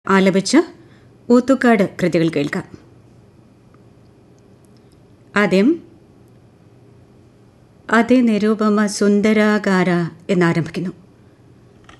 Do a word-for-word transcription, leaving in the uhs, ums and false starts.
ആലപിച്ച ഊത്തുകാട് കൃതികൾ കേൾക്കാം. ആദ്യം അതി നിരൂപമ സുന്ദരാകാര എന്നാരംഭിക്കുന്നു.